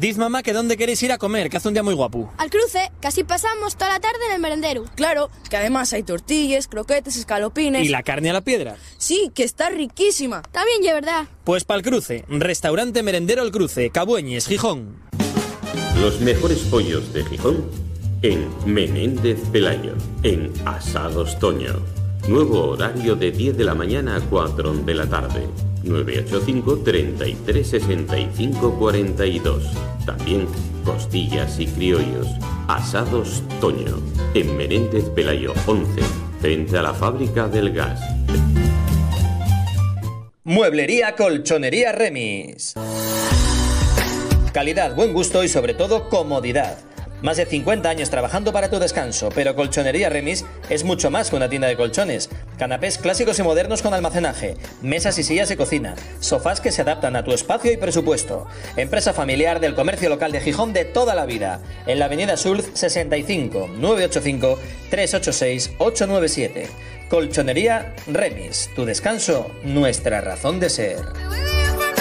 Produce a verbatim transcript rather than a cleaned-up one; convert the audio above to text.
Diz mamá que dónde queréis ir a comer, que hace un día muy guapo. Al Cruce, que así pasamos toda la tarde en el merendero. Claro, que además hay tortillas, croquetes, escalopines... ¿Y la carne a la piedra? Sí, que está riquísima. También, ya verdad. Pues pa'l Cruce, restaurante merendero El Cruce, Cabueñes, Gijón. Los mejores pollos de Gijón en Menéndez Pelayo, en Asados Toño. Nuevo horario de diez de la mañana a cuatro de la tarde. nueve ocho cinco, treinta y tres, sesenta y cinco, cuarenta y dos. También costillas y criollos. Asados Toño, en Menéndez Pelayo once, frente a la fábrica del gas. Mueblería Colchonería Remis. Calidad, buen gusto y sobre todo comodidad. Más de cincuenta años trabajando para tu descanso, pero Colchonería Remis es mucho más que una tienda de colchones. Canapés clásicos y modernos con almacenaje, mesas y sillas de cocina, sofás que se adaptan a tu espacio y presupuesto. Empresa familiar del comercio local de Gijón de toda la vida. En la avenida Sulz sesenta y cinco, nueve ocho cinco, tres ocho seis, ocho nueve siete. Colchonería Remis, tu descanso, nuestra razón de ser.